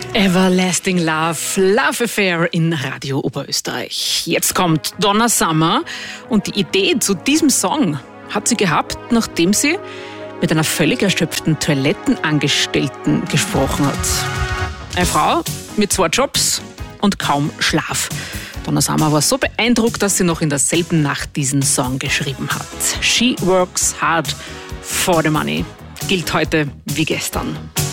Everlasting Love, Love Affair in Radio Oberösterreich. Jetzt kommt Donna Summer und die Idee zu diesem Song hat sie gehabt, nachdem sie mit einer völlig erschöpften Toilettenangestellten gesprochen hat. Eine Frau mit 2 Jobs und kaum Schlaf. Donna Summer war so beeindruckt, dass sie noch in derselben Nacht diesen Song geschrieben hat. She works hard for the money. Gilt heute wie gestern.